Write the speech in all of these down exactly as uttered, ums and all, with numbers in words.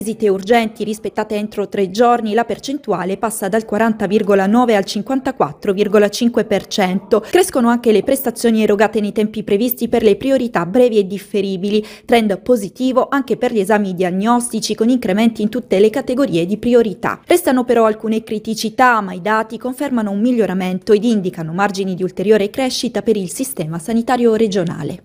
visite urgenti rispettate entro tre giorni, la percentuale passa dal quaranta virgola nove al cinquantaquattro virgola cinque per cento. Crescono anche le prestazioni erogate nei tempi previsti per le priorità brevi e differibili, trend positivo anche per gli esami diagnostici con incrementi in tutte le categorie di priorità. Restano però alcune criticità, ma i dati confermano un miglioramento ed indicano margini di ulteriore crescita per il sistema sanitario regionale.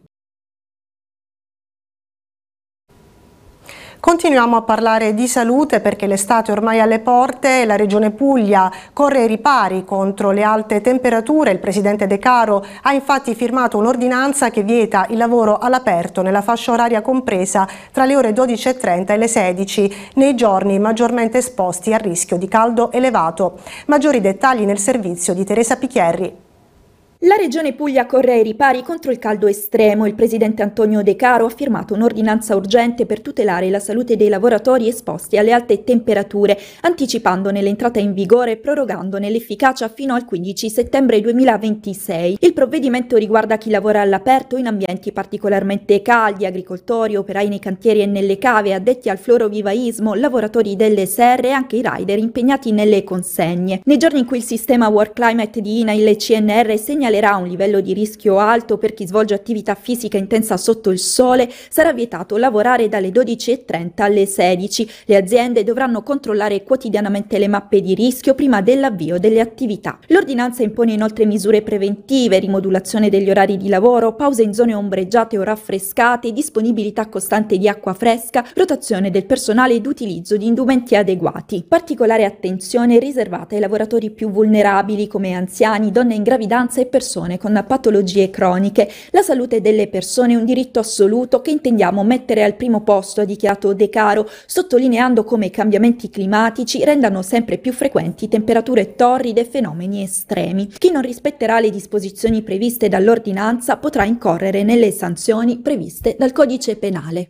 Continuiamo a parlare di salute perché l'estate ormai è alle porte e la Regione Puglia corre ai ripari contro le alte temperature. Il presidente De Caro ha infatti firmato un'ordinanza che vieta il lavoro all'aperto nella fascia oraria compresa tra le ore dodici e trenta e le sedici, nei giorni maggiormente esposti al rischio di caldo elevato. Maggiori dettagli nel servizio di Teresa Picchierri. La Regione Puglia corre ai ripari contro il caldo estremo. Il presidente Antonio De Caro ha firmato un'ordinanza urgente per tutelare la salute dei lavoratori esposti alle alte temperature, anticipandone l'entrata in vigore e prorogandone l'efficacia fino al quindici settembre duemilaventisei. Il provvedimento riguarda chi lavora all'aperto in ambienti particolarmente caldi, agricoltori, operai nei cantieri e nelle cave, addetti al florovivaismo, lavoratori delle serre e anche i rider impegnati nelle consegne. Nei giorni in cui il sistema Work Climate di I N A I L e C N R segnala un livello di rischio alto per chi svolge attività fisica intensa sotto il sole, sarà vietato lavorare dalle dodici e trenta alle sedici. Le aziende dovranno controllare quotidianamente le mappe di rischio prima dell'avvio delle attività. L'ordinanza impone inoltre misure preventive, rimodulazione degli orari di lavoro, pause in zone ombreggiate o raffrescate, disponibilità costante di acqua fresca, rotazione del personale ed utilizzo di indumenti adeguati. Particolare attenzione riservata ai lavoratori più vulnerabili come anziani, donne in gravidanza e persone con patologie croniche. La salute delle persone è un diritto assoluto che intendiamo mettere al primo posto, ha dichiarato De Caro, sottolineando come i cambiamenti climatici rendano sempre più frequenti temperature torride e fenomeni estremi. Chi non rispetterà le disposizioni previste dall'ordinanza potrà incorrere nelle sanzioni previste dal codice penale.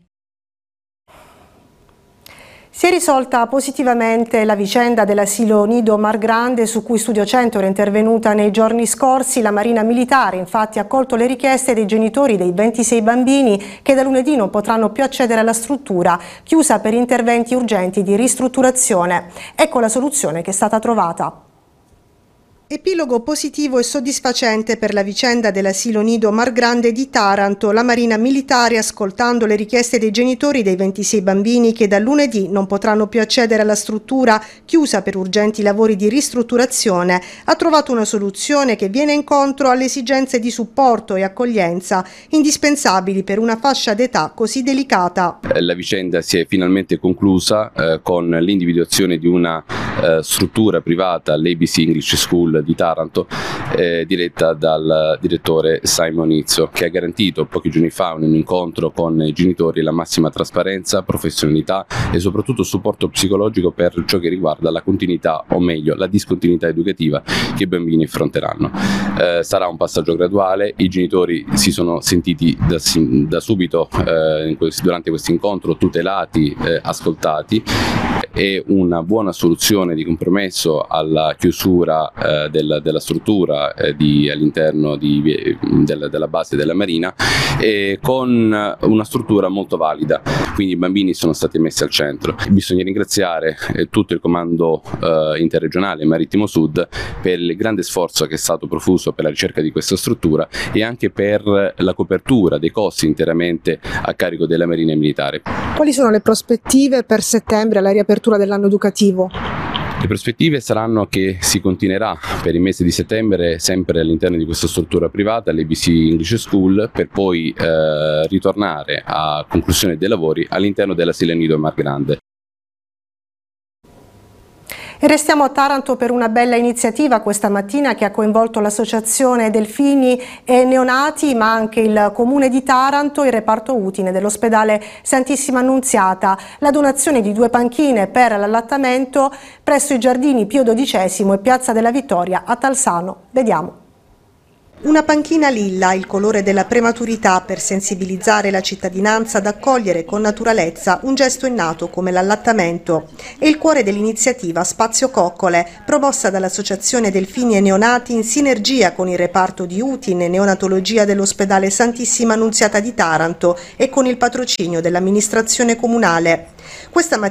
Si è risolta positivamente la vicenda dell'asilo Nido Mar Grande, su cui Studio cento era intervenuta nei giorni scorsi. La Marina Militare infatti ha accolto le richieste dei genitori dei ventisei bambini che da lunedì non potranno più accedere alla struttura, chiusa per interventi urgenti di ristrutturazione. Ecco la soluzione che è stata trovata. Epilogo positivo e soddisfacente per la vicenda dell'asilo Nido Mar Grande di Taranto. La Marina Militare, ascoltando le richieste dei genitori dei ventisei bambini che da lunedì non potranno più accedere alla struttura, chiusa per urgenti lavori di ristrutturazione, ha trovato una soluzione che viene incontro alle esigenze di supporto e accoglienza indispensabili per una fascia d'età così delicata. La vicenda si è finalmente conclusa eh, con l'individuazione di una eh, struttura privata, l'A B C English School di Taranto, eh, diretta dal direttore Simon Izzo, che ha garantito pochi giorni fa in un incontro con i genitori la massima trasparenza, professionalità e soprattutto supporto psicologico per ciò che riguarda la continuità, o meglio la discontinuità educativa che i bambini affronteranno. Eh, sarà un passaggio graduale, i genitori si sono sentiti da, da subito eh, in questo, durante questo incontro tutelati, eh, ascoltati, e una buona soluzione di compromesso alla chiusura eh, Della, della struttura eh, di, all'interno di, della, della base della Marina, e con una struttura molto valida, quindi i bambini sono stati messi al centro. Bisogna ringraziare eh, tutto il comando eh, interregionale Marittimo Sud per il grande sforzo che è stato profuso per la ricerca di questa struttura e anche per la copertura dei costi interamente a carico della Marina Militare. Quali sono le prospettive per settembre alla riapertura dell'anno educativo? Le prospettive saranno che si continuerà per il mese di settembre sempre all'interno di questa struttura privata, l'A B C English School, per poi eh, ritornare a conclusione dei lavori all'interno dell'asilo Nido Mar Grande. E restiamo a Taranto per una bella iniziativa questa mattina che ha coinvolto l'associazione Delfini e Neonati, ma anche il comune di Taranto e il reparto utile dell'ospedale Santissima Annunziata. La donazione di due panchine per l'allattamento presso i giardini Pio dodicesimo e Piazza della Vittoria a Talsano. Vediamo. Una panchina lilla, il colore della prematurità, per sensibilizzare la cittadinanza ad accogliere con naturalezza un gesto innato come l'allattamento. È il cuore dell'iniziativa Spazio Coccole, promossa dall'Associazione Delfini e Neonati in sinergia con il reparto di Utin e neonatologia dell'ospedale Santissima Annunziata di Taranto e con il patrocinio dell'amministrazione comunale. Questa mattina